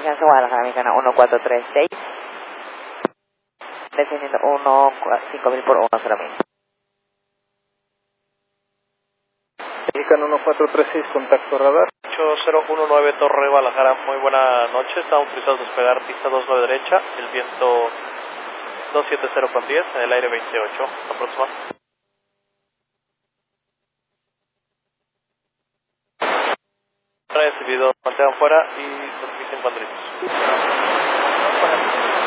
Confianza Guadalajara Mexicana 1436. Descendiendo 5000 por 10.000. Mexicano 1436, contacto radar. 8019 Torre Guadalajara, muy buena noche. Estamos autorizados a despegar pista 29 derecha, el viento 270 con 10, en el aire 28, aproximadamente. Recibido, mantengan fuera y transmiten cuando listos.